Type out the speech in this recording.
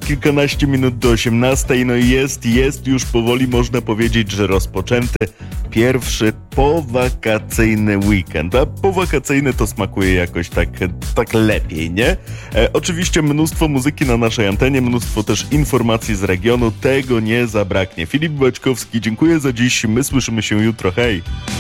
kilkanaście minut do 18, no i jest już powoli, można powiedzieć, że rozpoczęty pierwszy powakacyjny weekend. A powakacyjny to smakuje jakoś tak lepiej, nie? Oczywiście mnóstwo muzyki na naszej antenie, mnóstwo też informacji z regionu, tego nie zabraknie. Filip Baćkowski, dziękuję za dziś, my słyszymy się jutro, hej!